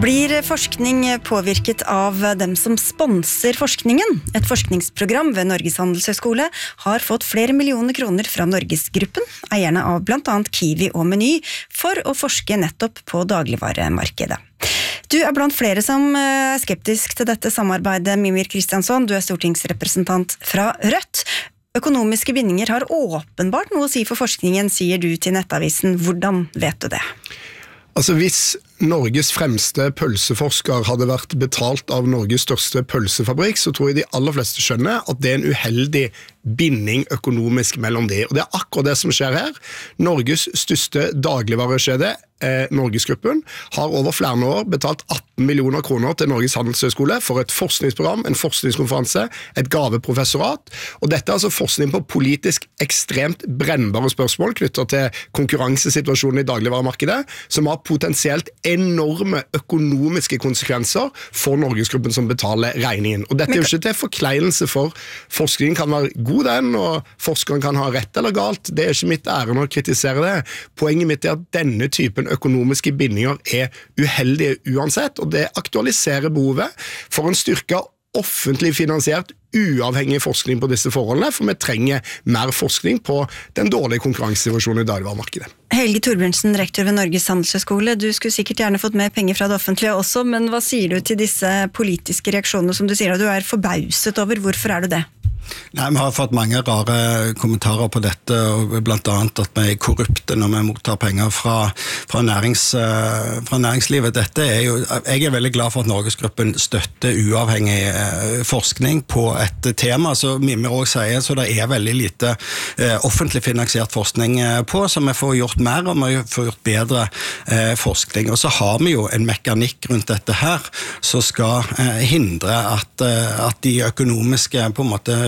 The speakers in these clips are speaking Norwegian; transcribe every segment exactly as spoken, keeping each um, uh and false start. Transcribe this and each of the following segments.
Blir forskning påvirket av dem som sponser forskningen? Et forskningsprogram ved Norges Handelshøyskole har fått flere millioner kroner fra Norgesgruppen, eierne av blant annet Kiwi og Meny, for å forske nettopp på dagligvaremarkedet. Du er blant flere som er skeptisk til dette samarbeidet, Mímir Kristjánsson. Du er stortingsrepresentant fra Rødt. Økonomiske bindinger har åpenbart noe å si for forskningen, sier du til Nettavisen. Hvordan vet du det? Altså hvis Norges fremste pølseforsker hadde vært betalt av Norges største pølsefabrikk, så tror jeg de aller fleste skjønner at det er en uheldig binding økonomisk mellom de. Og det er akkurat det som skjer her. Norges største dagligvarekjede, eh, Norgesgruppen, har over flere år betalt atten millioner kroner til Norges Handelshøyskole for et forskningsprogram, en forskningskonferanse, et gaveprofessorat. Og dette er altså forskning på politisk ekstremt brennbare spørsmål knyttet til konkurransesituasjonen i dagligvaremarkedet, som har potensielt enorme økonomiske konsekvenser for Norgesgruppen som betaler regningen. Og dette er jo ikke til forkleinelse for forskningen kan være god den, og forskeren kan ha rett eller galt. Det er ikke mitt ære å kritisere det. Poenget mitt er at denne typen økonomiske bindinger er uheldige uansett, og det aktualiserer behovet for en styrket offentlig finansiert uavhengig forskning på disse forholdene, for vi trenger mer forskning på den dårlige konkurransesituasjonen i dagligvaremarkedet. Helge Torbjørnsen, rektor ved Norges Handelshøyskole, du skulle sikkert gjerne fått mer penger fra det offentlige også, men hva sier du til disse politiske reaksjonene som du sier, at du er forbauset over? Hvorfor er du det? Nei, vi har fått mange rare kommentarer på dette, og blant annet at vi er korrupte når vi mottar penger fra, fra, nærings, fra næringslivet. Dette er jo, jeg er veldig glad for at Norgesgruppen støtter uavhengig forskning på et tema, så Mímir også sier, så det er veldig lite offentlig finansiert forskning på, så vi får gjort mer, og vi får gjort bedre forskning. Og så har vi jo en mekanikk rundt dette her, som skal hindre at, at de økonomiske på en måte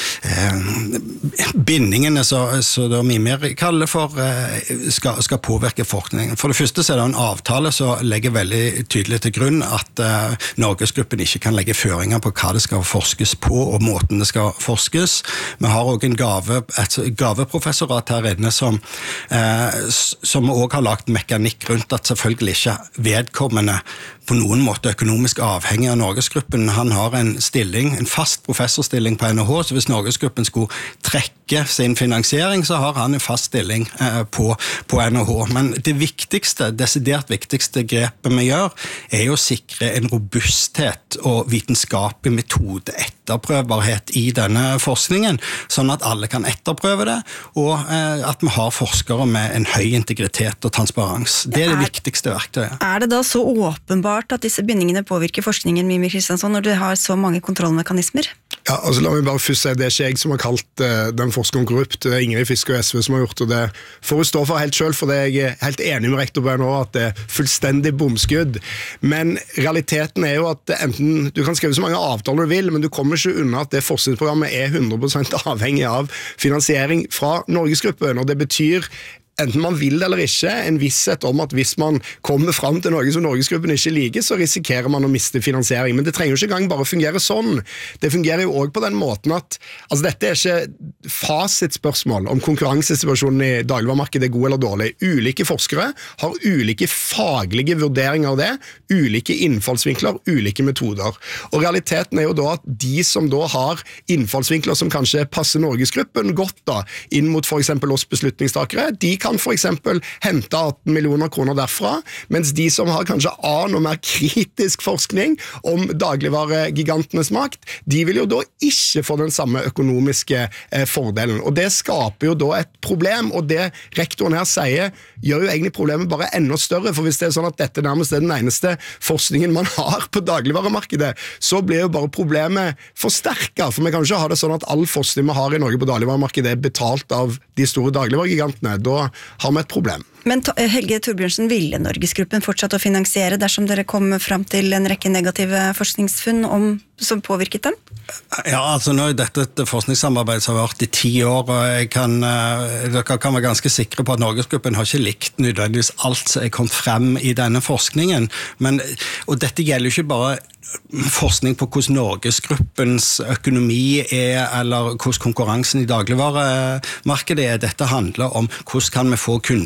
bindingene så, så da Mímir kaller for skal, skal påvirke forskningen. For det første så er det en avtale som legger veldig tydelig til grunn at uh, Norgesgruppen ikke kan legge føringer på hva det skal forskes på og måten det skal forskes. Vi har også en gave, et gaveprofessorat her inne som, uh, som også har lagt mekanikk rundt at selvfølgelig ikke vedkommende på noen måte økonomisk avhengig av Norgesgruppen. Han har en stilling, en fast professorstilling på N H H, så hvis Norgesgruppen skulle trekke sin finansiering, så har han en fast stilling eh, på, på N H H. Men det viktigste, desidert viktigste grepet vi gjør, er jo å sikre en robusthet og vitenskapelig metode etterprøvbarhet i denne forskningen, sånn at alle kan etterprøve det, og eh, at vi har forskere med en høy integritet og transparens. Det er det er, viktigste verktøyet. Er det da så åpenbart at disse bindingene påvirker forskningen, Mímir Kristjánsson, når du har så mange kontrollmekanismer? Ja, altså la meg bare først si, det er ikke jeg som har kalt uh, den forskeren korrupt, det er Ingrid Fiske og S V som har gjort det. For å stå for helt selv, for det er jeg helt enig med rektor på nå, at det er fullstendig bomskudd. Men realiteten er jo at enten, du kan skrive så mange avtaler du vil, men du kommer ikke unna at det forskningsprogrammet er hundre prosent avhengig av finansiering fra Norgesgruppen, og det betyr enten man vil eller ikke, en visshet om at hvis man kommer frem til noe som Norgesgruppen ikke liker, så risikerer man å miste finansiering. Men det trenger jo ikke engang bare fungere sånn. Det fungerer jo også på den måten at altså dette er ikke fasitspørsmål om konkurransesituasjonen i dagligvaremarkedet er god eller dårlig. Ulike forskere har ulike faglige vurderinger av det, ulike innfallsvinkler, ulike metoder. Og realiteten er jo da at de som da har innfallsvinkler som kanskje passer Norgesgruppen godt da, inn mot for eksempel oss beslutningstakere, de kan for eksempel hente atten millioner kroner derfra, mens de som har kanskje annen og mer kritisk forskning om dagligvaregigantenes makt, de vil jo da ikke få den samme økonomiske eh, fordelen. Og det skaper jo da et problem, og det rektoren her sier, gjør jo egentlig problemet bare enda større, for hvis det er sånn at dette nærmest er den eneste forskningen man har på dagligvaremarkedet, så blir jo bare problemet forsterket, for vi kan ikke ha det sånn at all forskning vi har i Norge på dagligvaremarkedet er betalt av de store dagligvaregigantene. Da har vi et problem. Men Helge Torbjørnsen, ville Norgesgruppen fortsatt å finansiere dersom dere kom frem til en rekke negative forskningsfunn om, som påvirket dem? Ja, altså nå er dette et forskningssamarbeid som har vært i ti år, og jeg kan, dere kan være ganske sikre på at Norgesgruppen har ikke likt nødvendigvis alt som er kommet frem i denne forskningen, men, og dette gjelder jo ikke bare forskning på hvordan Norgesgruppens økonomi er, eller hvordan konkurransen i dagligvaremarkedet er. Dette handler om hvordan kan vi få kundene til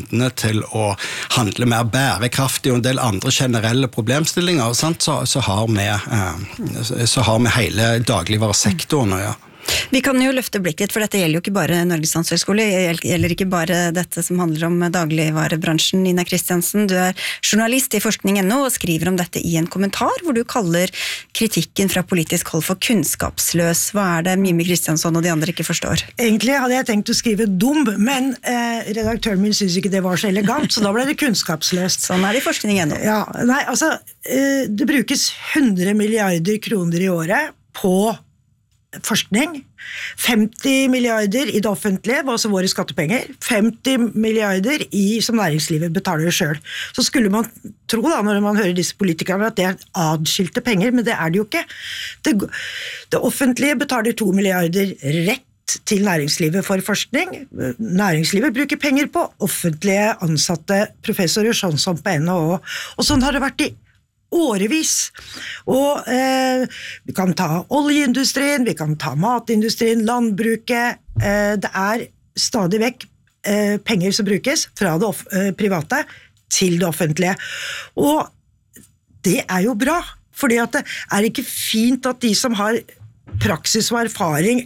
til å handle mer bærekraftig og en del andre generelle problemstillinger, sant? Så, så, har vi, eh, så har vi hele dagligvaresektoren, ja. Vi kan jo løfte blikket litt, for dette gjelder jo ikke bare Norges handelshøyskole, det gjelder ikke bare dette som handler om dagligvarebransjen. Nina Kristiansen, du er journalist i forskning punktum no og skriver om dette i en kommentar, hvor du kaller kritikken fra politisk hold for kunnskapsløs. Hva er det Mimi Kristiansson og de andre ikke forstår? Egentlig hadde jeg tenkt å skrive dum, men eh, redaktøren min synes ikke det var så elegant, så da ble det kunnskapsløst. Sånn er det i forskning punktum no. Ja, nei, altså, eh, det brukes hundre milliarder kroner i året på forskning, femti milliarder i det offentlige, altså våre skattepenger, femti milliarder i, som næringslivet betaler selv. Så skulle man tro da, når man hører disse politikerne, at det er adskilte penger, men det er det jo ikke. Det, det offentlige betaler to milliarder rett til næringslivet for forskning. Næringslivet bruker penger på offentlige ansatte professorer, sånn som på N H H, og sånn har det vært i årevis. Og eh, vi kan ta oljeindustrien, vi kan ta matindustrien, landbruket. Eh, det er stadig vekk eh, penger som brukes fra det eh, private til det offentlige. Og det er jo bra, fordi at det er ikke fint at de som har praksis og erfaring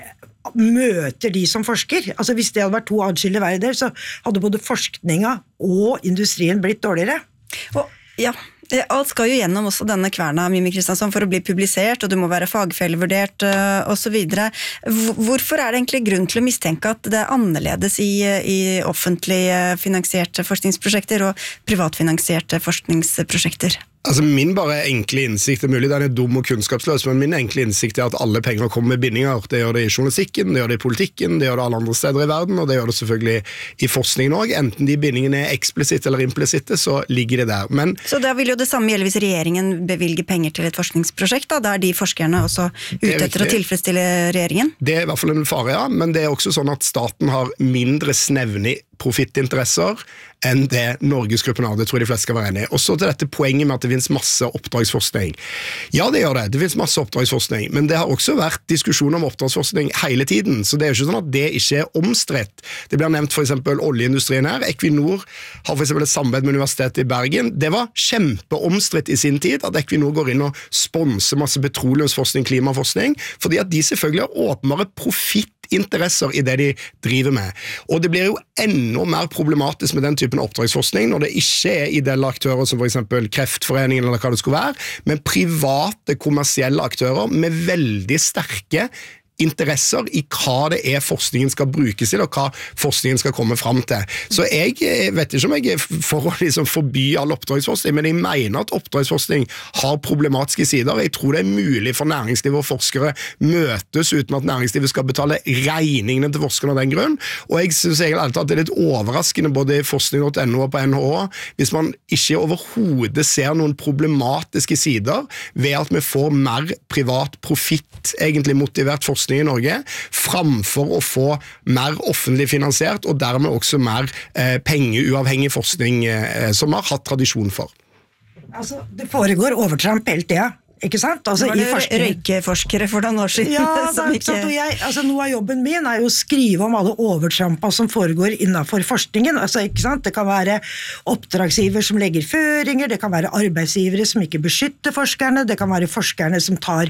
møter de som forsker. Altså hvis det hadde vært to adskilte verdener, så hadde både forskninga og industrien blitt dårligere. Og, ja, alt skal jo gjennom også denne kverna, Mimi Kristiansson, for å bli publisert, og du må være fagfellevurdert og så videre. Hvorfor er det egentlig grunn til å mistenke at det er annerledes i, i offentlig finansierte forskningsprosjekter og privatfinansierte forskningsprosjekter? Altså Min bare enkle innsikt, det er mulig den er dum og kunnskapsløs, men min enkle innsikt er at alle penger kommer med bindinger. Det gjør det i journalistikken, det gjør det i politikken, det gjør det alle andre steder i verden, og det gjør det selvfølgelig i forskningen også. Enten de bindingene er eksplisitte eller implisitte, så ligger det der. Men, så da vil jo det samme gjelde hvis regjeringen bevilger penger til et forskningsprosjekt, da? Da er de forskerne også ute etter å tilfredsstille regjeringen? Det er i hvert fall en fare, ja, men det er også sånn at staten har mindre snevne profittinteresser enn det Norgesgruppen har, det tror jeg de fleste skal være enige. Og så til dette poenget med at det finnes masse oppdragsforskning. Ja, det gjør det, det finnes masse oppdragsforskning, men det har også vært diskusjon om oppdragsforskning hele tiden, så det er jo ikke sånn at det ikke er omstridt. Det blir nevnt for eksempel oljeindustrien her. Equinor har for eksempel et samarbeid med Universitetet i Bergen. Det var kjempeomstridt i sin tid at Equinor går inn og sponser masse petroleumsforskning, klimaforskning, fordi at de selvfølgelig har åpenbare profitt interesser i det de driver med. Og det blir jo enda mer problematisk med den typen oppdragsforskning når det ikke er ideelle aktører som for eksempel Kreftforeningen eller hva det skulle være, men private kommersielle aktører med veldig sterke interesser i hva det er forskningen skal brukes til, og hva forskningen skal komme frem til. Så jeg vet ikke om jeg er for å liksom forby all oppdragsforskning, men jeg mener at oppdragsforskning har problematiske sider. Jeg tror det er mulig for næringsliv og forskere møtes uten at næringslivet skal betale regningene til forskerne av den grunn, og jeg synes egentlig at det er litt overraskende både i forskning punktum no og på N H H, hvis man ikke overhodet ser noen problematiske sider ved at vi får mer privat profitt, egentlig motivert forskning i Norge, framfor å få mer offentlig finansiert, og dermed også mer eh, pengeuavhengig forskning eh, som har hatt tradisjon for. Altså, det foregår overtramp hele tida. Ikke sant? Altså, var det i forskning... røykeforskere for noen år siden? Ja, da, ikke... og jeg, altså, noe av jobben min er jo å skrive om alle overtrampa som foregår innenfor forskningen. Altså, ikke sant? Det kan være oppdragsgiver som legger føringer, det kan være arbeidsgivere som ikke beskytter forskerne, det kan være forskerne som tar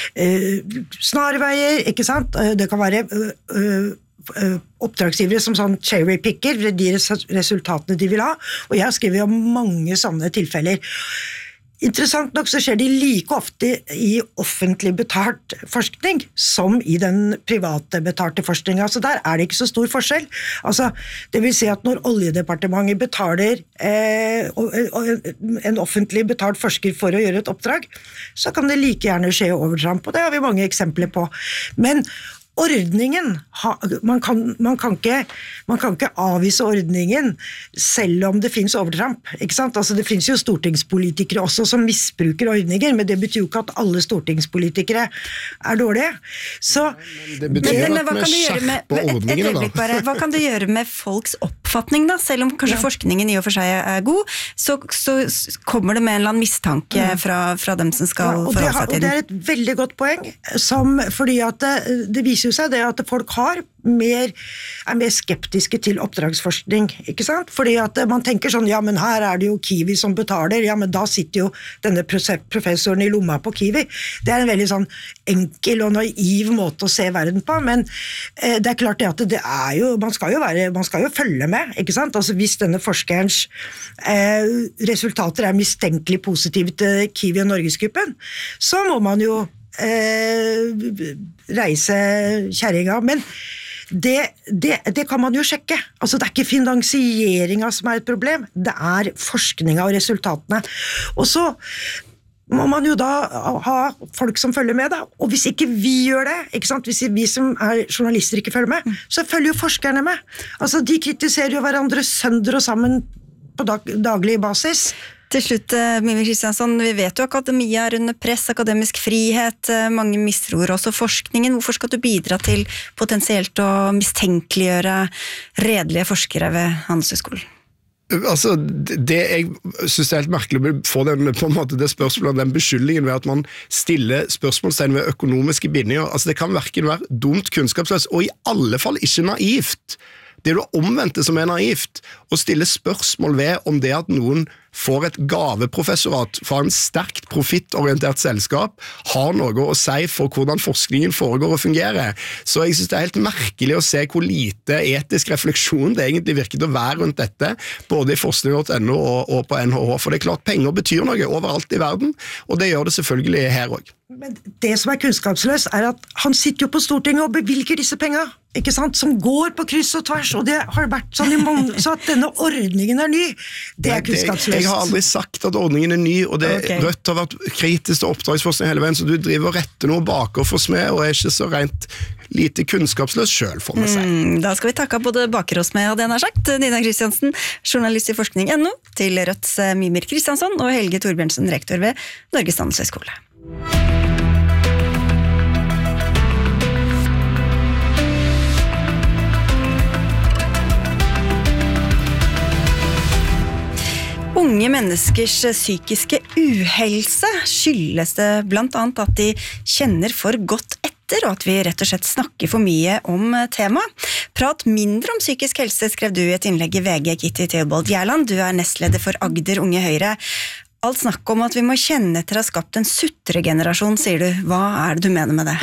uh, snarveier, ikke sant? Det kan være... Uh, uh, oppdragsgivere som sånn cherry-picker de resultatene de vil ha, og jeg skriver om mange sånne tilfeller. Interessant nok så skjer de like ofte i offentlig betalt forskning som i den private betalte forskningen, så der er det ikke så stor forskjell. Altså, det vil si at når Oljedepartementet betaler eh, en offentlig betalt forsker for å gjøre et oppdrag, så kan det like gjerne skje overtramp, og det har vi mange eksempler på. Men ordningen, man kan, man, kan ikke, man kan ikke avvise ordningen selv om det finnes overtramp, ikke sant? Altså det finnes jo stortingspolitikere også som misbruker ordninger, men det betyr jo ikke at alle stortingspolitikere er dårlige. Så, det betyr men, at vi skjerper ordningene da. Bare, hva kan det gjøre med folks oppfatning da? Selv om kanskje ja. forskningen i og for seg er god, så, så kommer det med en eller annen mistanke ja. fra, fra dem som skal ja, forholde seg til den. Og det er et veldig godt poeng, som, fordi at det, det viser seg det at folk har mer, er mer skeptiske til oppdragsforskning, ikke sant? Fordi at man tenker sånn, ja, men her er det jo Kiwi som betaler, ja, men da sitter jo denne professoren i lomma på Kiwi. Det er en veldig sånn enkel og naiv måte å se verden på, men eh, det er klart det at det er jo, man skal jo være, man skal jo følge med, ikke sant? Altså hvis denne forskerens eh, resultater er mistenkelig positive til Kiwi og Norgesgruppen, så må man jo eh, reise kjerringa, men Det, det, det kan man jo sjekke. Altså, det er ikke finansieringen som er et problem, det er forskningen og resultatene. Og så må man jo da ha folk som følger med, da. Og hvis ikke vi gjør det, ikke sant? Hvis vi som er journalister ikke følger med, så følger jo forskerne med. Altså, de kritiserer jo hverandre sønder og sammen på dag, daglig basis. Til slutt, Mimir Kristiansson, vi vet jo akademia er under press, akademisk frihet, mange mistror også forskningen. Hvorfor skal du bidra til potensielt å mistenkeliggjøre redelige forskere ved Handelshøyskolen? Altså, det jeg synes er helt merkelig å få den, på en måte, det spørsmålet, den beskyldningen ved at man stiller spørsmålstegn ved økonomiske bindinger. Altså, det kan hverken være dumt, kunnskapsløst, og i alle fall ikke naivt. Det er det omvendte som er naivt, å stille spørsmål ved om det at noen får et gaveprofessorat fra en sterkt profittorientert selskap, har noe å si for hvordan forskningen foregår og fungerer. Så jeg synes det er helt merkelig å se hvor lite etisk refleksjon det egentlig virker å være rundt dette, både i forskning punktum no og, og på N H H, for det er klart penger betyr noe overalt i verden, og det gjør det selvfølgelig her også. Men det som er kunnskapsløst er at han sitter jo på Stortinget og bevilger disse pengene, ikke sant, som går på kryss og tvers, og det har vært sånn i mange, så at denne ordningen er ny, det er kunnskapsløst. Jeg har aldri sagt at ordningen er ny, og det, okay. Rødt har vært kritisk til oppdragsforskning hele veien, så du driver og retter noe baker for smed, og er ikke så rent lite kunnskapsløs selv, får man si. Mm, da skal vi takke både baker og smed, hadde jeg nær sagt. Nina Kristiansen, journalist i forskning punktum no, til Rødts Mimir Kristiansson og Helge Torbjørnsen, rektor ved Norges Handelshøyskole. Unge menneskers psykiske uhelse skyldes det blant annet at de kjenner for godt etter, og at vi rett og slett snakker for mye om temaet. Prat mindre om psykisk helse, skrev du i et innlegg i V G, Kitty Theobald Gjerland. Du er nestleder for Agder Unge Høyre. Alt snakk om at vi må kjenne etter å ha skapt en sutregenerasjon, sier du. Hva er det du mener med det?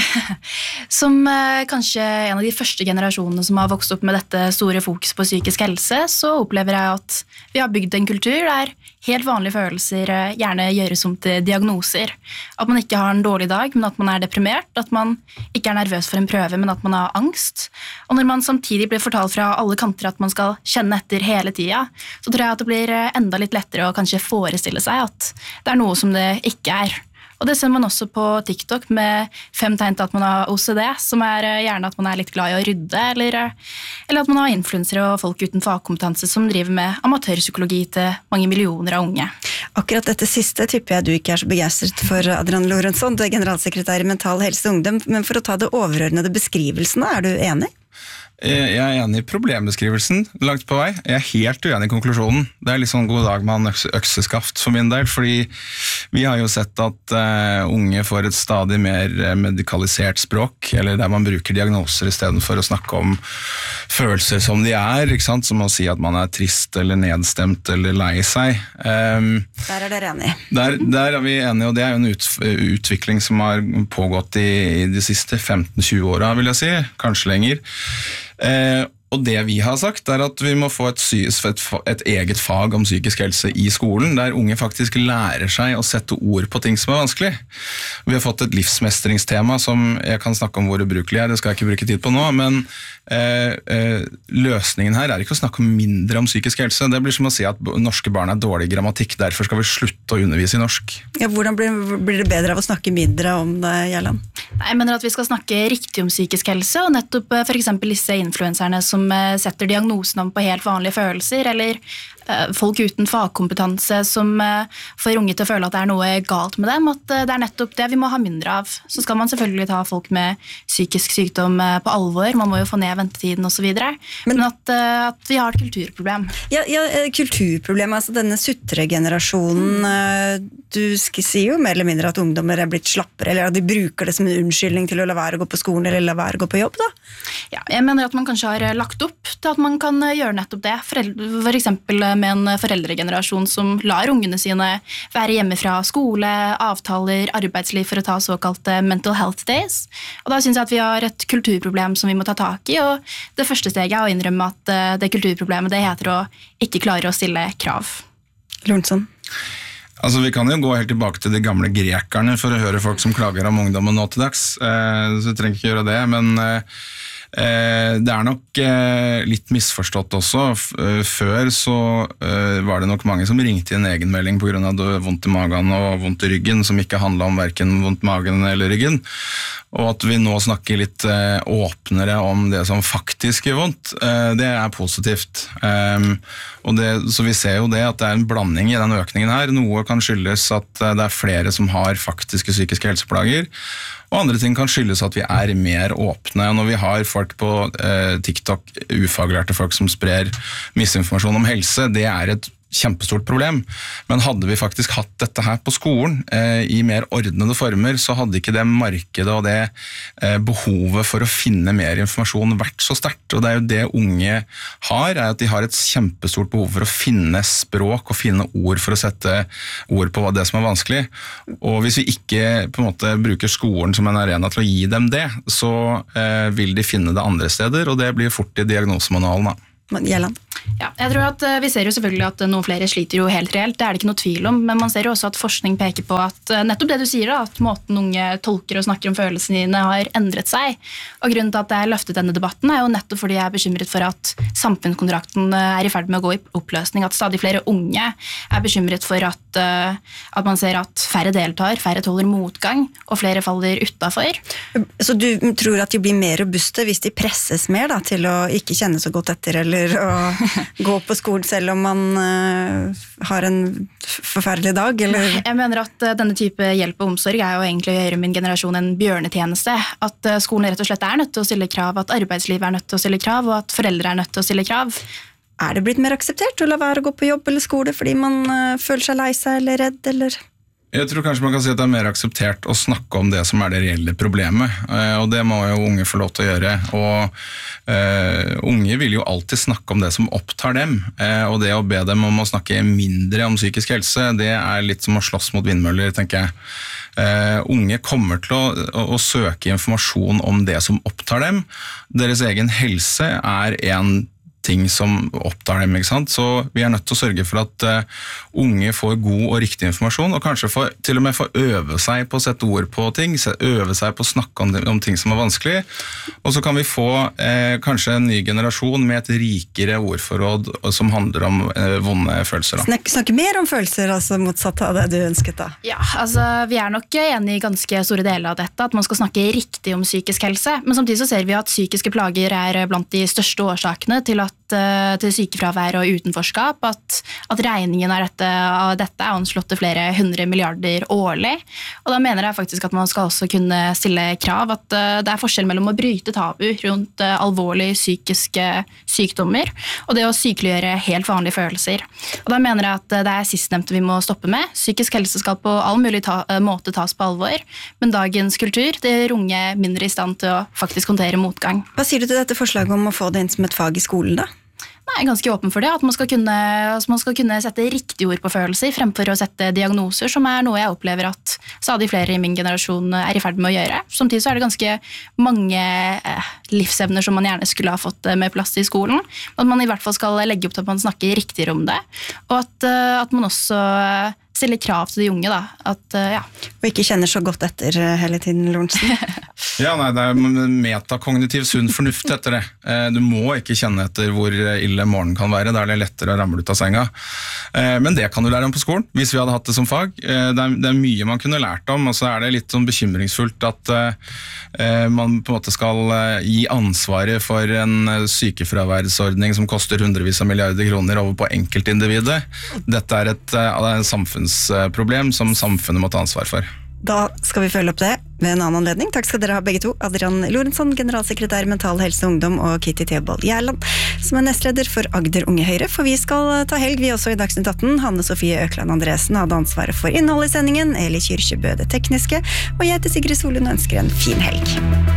Som eh, kanskje en av de første generasjonene som har vokst opp med dette store fokus på psykisk helse, så opplever jeg at vi har bygd en kultur der helt vanlige følelser eh, gjerne gjøres om til diagnoser. At man ikke har en dårlig dag, men at man er deprimert. At man ikke er nervøs for en prøve, men at man har angst. Og når man samtidig blir fortalt fra alle kanter at man skal kjenne etter hele tida, så tror jeg at det blir enda litt lettere å kanskje forestille seg at det er noe som det ikke er. Og det ser man også på TikTok med fem tegn til at man har O C D, som er gjerne at man er litt glad i å rydde, eller, eller at man har influensere og folk uten fagkompetanse som driver med amatørpsykologi til mange millioner av unge. Akkurat dette siste tipper jeg du ikke er så begeistret for, Adrian Lorentzon, du er generalsekretær i Mental Helse og Ungdom, men for å ta det overordnede beskrivelsene, er du enig? Jeg er enig i problembeskrivelsen langt på vei. Jeg er helt uenig i konklusjonen. Det er litt sånn god dag med en økseskaft for min del, fordi vi har jo sett at uh, unge får et stadig mer medikalisert språk, eller der man bruker diagnoser i stedet for å snakke om følelser som de er, ikke sant? Som å si at man er trist eller nedstemt eller lei seg. Um, der er dere enige. Der, der er vi enige, og det er jo en ut, utvikling som har pågått i, i de siste femten til tjue åra, vil jeg si, kanskje lenger. Eh, og det vi har sagt er at vi må få et, et, et eget fag om psykisk helse i skolen, der unge faktisk lærer seg å sette ord på ting som er vanskelig. Vi har fått et livsmestringstema som jeg kan snakke om hvor ubrukelig er, det skal jeg ikke bruke tid på nå, men eh, eh, løsningen her er ikke å snakke mindre om psykisk helse. Det blir som å si at norske barn er dårlig grammatikk, derfor skal vi slutte å undervise i norsk. Ja, hvordan blir, blir det bedre av å snakke mindre om det, Gjerland? Jeg mener at vi skal snakke riktig om psykisk helse, og nettopp for eksempel disse influenserne som setter diagnosen om på helt vanlige følelser, eller folk uten fagkompetanse som får unge til å føle at det er noe galt med dem, at det er nettopp det vi må ha mindre av. Så skal man selvfølgelig ta folk med psykisk sykdom på alvor, man må jo få ned ventetiden og så videre, men, men at, at vi har et kulturproblem. Ja, ja kulturproblem, altså denne sutregenerasjonen, du sier jo mer eller mindre at ungdommer er blitt slappere, eller at de bruker det som en unnskyldning til å la være å gå på skolen eller la være å gå på jobb da? Ja, jeg mener at man kanskje har lagt opp til at man kan gjøre nettopp det, for eksempel med en foreldregenerasjon som lar ungene sine være hjemme fra skole, avtaler, arbeidsliv for å ta såkalte mental health days. Og da synes jeg at vi har et kulturproblem som vi må ta tak i, og det første steget er å innrømme at det kulturproblemet det heter å ikke klare å stille krav. Lorentzen? Altså, vi kan jo gå helt tilbake til de gamle grekerne for å høre folk som klager om ungdommen nå til dags, så vi trenger ikke gjøre det, men det er nok litt misforstått også. Før så var det nok mange som ringte i en egenmelding på grunn av vondt i magen og vondt i ryggen, som ikke handlet om hverken vondt i magen eller ryggen. Og at vi nå snakker litt åpnere om det som faktisk gjør vondt, det er positivt. Og det, så vi ser jo det at det er en blanding i den økningen her. Noe kan skyldes at det er flere som har faktiske psykiske helseplager, og andre ting kan skyldes at vi er mer åpne. Når vi har folk på eh, TikTok, ufaglærte folk som sprer misinformasjon om helse, det er et kjempestort problem. Men hadde vi faktisk hatt dette her på skolen eh, i mer ordnede former, så hadde ikke det markedet og det eh, behovet for å finne mer informasjon vært så sterkt. Og det er jo det unge har, er at de har et kjempestort behov for å finne språk og finne ord for å sette ord på det som er vanskelig. Og hvis vi ikke på en måte bruker skolen som en arena til å gi dem det, så eh, vil de finne det andre steder, og det blir fort i diagnosemanualen da. Gjelland? Ja, jeg tror at Vi ser jo selvfølgelig at noen flere sliter jo helt reelt, det er det ikke noe tvil om, men man ser jo også at forskning peker på at nettopp det du sier da, at måten unge tolker og snakker om følelsene dine har endret seg. Og grunnen til at jeg har løftet denne debatten er jo nettopp fordi jeg er bekymret for at samfunnskontrakten er i ferd med å gå i oppløsning, at stadig flere unge er bekymret for at, at man ser at færre deltar, færre tåler motgang, og flere faller utenfor. Så du tror at de blir mer robuste hvis de presses mer da, til å ikke kjenne så godt etter, eller å gå på skolen selv om man uh, har en forferdelig dag, eller? Jeg mener at uh, denne type hjelp og omsorg er jo egentlig å gjøre min generasjon en bjørnetjeneste. At uh, skolen rett og slett er nødt til å stille krav, at arbeidslivet er nødt til å stille krav, og at foreldre er nødt til å stille krav. Er det blitt mer akseptert å la være å gå på jobb eller skole fordi man uh, føler seg lei seg eller redd, eller? Jeg tror kanskje man kan si at det er mer akseptert å snakke om det som er det reelle problemet, og det må jo unge få lov til å gjøre. Og uh, unge vil jo alltid snakke om det som opptar dem, uh, og det å be dem om å snakke mindre om psykisk helse, det er litt som å slåss mot vindmøller, tenker jeg. Uh, unge kommer til å, å, å søke informasjon om det som opptar dem. Deres egen helse er en ting som opptar dem, ikke sant? Så vi er nødt til å sørge for at uh, unge får god og riktig informasjon, og kanskje får, til og med får øve seg på å sette ord på ting, øve seg på å snakke om, om ting som er vanskelig, og så kan vi få uh, kanskje en ny generasjon med et rikere ordforråd som handler om uh, vonde følelser. Da. Snak, snakke mer om følelser, altså motsatt av det du ønsket da? Ja, altså vi er nok enige i ganske store deler av dette, at man skal snakke riktig om psykisk helse, men samtidig så ser vi at psykiske plager er blant de største årsakene til at til sykefravær og utenforskap, at, at regningen av dette, av dette er anslått til flere hundre milliarder årlig. Og da mener jeg faktisk at man skal også kunne stille krav, at uh, det er forskjell mellom å bryte tabu rundt uh, alvorlige psykiske sykdommer, og det å sykeliggjøre helt vanlige følelser. Og da mener jeg at uh, det er sistnevnte vi må stoppe med. Psykisk helse skal på all mulig ta, uh, måte tas på alvor, men dagens kultur, det gjør unge mindre i stand til å faktisk håndtere motgang. Hva sier du til dette forslaget om å få det inn som et fag i skolen da? Jeg er ganske åpen for det, at man skal, kunne, altså man skal kunne sette riktig ord på følelser fremfor å sette diagnoser, som er noe jeg opplever at stadig flere i min generasjon er i ferd med å gjøre. Samtidig så er det ganske mange eh, livsevner som man gjerne skulle ha fått med plass i skolen, at man i hvert fall skal legge opp til at man snakker riktigere om det, og at, at man også stiller krav til de unge da, at, ja. Og ikke kjenner så godt etter hele tiden, Lorentzen. Ja, nei, det er metakognitiv sunn fornuft etter det. Du må ikke kjenne etter hvor ille morgenen kan være, da er det lettere å ramle ut av senga. Men det kan du lære om på skolen, hvis vi hadde hatt det som fag. Det er, det er mye man kunne lært om, og så er det litt sånn bekymringsfullt at man på en måte skal gi ansvaret for en sykefraværsordning som koster hundrevis av milliarder kroner over på enkeltindividet. Dette er et, et samfunnsproblem som samfunnet må ta ansvar for. Da skal vi følge opp det ved en annen anledning. Takk skal dere ha begge to. Adrian Lorentzen, generalsekretær Mental Helse og Ungdom, og Kitty Theobald Gjerland, som er nestleder for Agder Unge Høyre. For vi skal ta helg, vi også i Dagsnytt atten. Hanne Sofie Økland Andresen hadde ansvaret for innholdet i sendingen, Eli Kyrkjebø det tekniske, og jeg heter Sigrid Solund og ønsker en fin helg.